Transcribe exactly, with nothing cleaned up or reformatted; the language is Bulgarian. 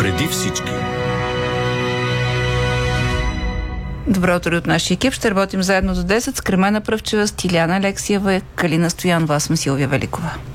Преди всички. Добро утро от нашия екип. Ще работим заедно до десет с Кремена Пръвчева, Стиляна Алексиева, Калина Стоянова. Аз съм Силвия Великова.